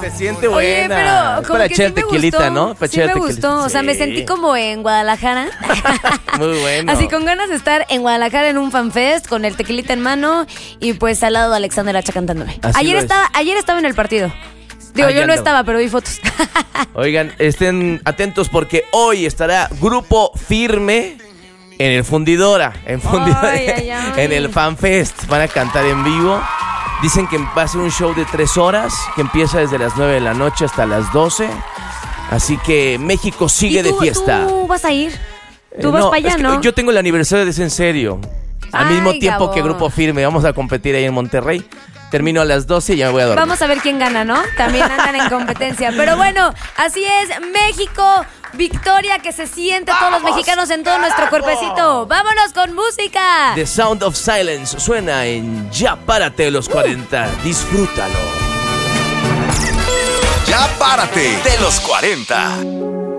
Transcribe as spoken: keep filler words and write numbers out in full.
Se siente Oye, buena. pero Es como para que echar sí me tequilita, gustó, ¿no? Para sí echar me tequilita. gustó, o sea, me Sí. sentí como en Guadalajara. Muy bueno. Así con ganas de estar en Guadalajara en un fanfest con el tequilita en mano y pues al lado de Alexander Hacha cantándome. Así Ayer lo es. estaba, ayer estaba en el partido. Digo, Ah, yo ya no andaba. estaba, pero vi fotos. Oigan, estén atentos porque hoy estará Grupo Firme en el Fundidora. En Fundidora. Ay, ay, ay. En el FanFest. Van a cantar en vivo. Dicen que va a ser un show de tres horas, que empieza desde las nueve de la noche hasta las doce. Así que México sigue ¿Y tú, de fiesta. ¿Tú vas a ir? Tú Eh, vas para allá, es que ¿no? Yo tengo el aniversario de ese en serio. Al Ay, mismo tiempo Gabo. que Grupo Firme. Vamos a competir ahí en Monterrey. Termino a las doce y ya me voy a dormir. Vamos a ver quién gana, ¿no? También andan en competencia. Pero bueno, así es, México, victoria que se siente todos los mexicanos en todo nuestro cuerpecito. ¡Vámonos con música! The Sound of Silence suena en Ya Párate los cuarenta. Disfrútalo. Ya párate de los cuarenta.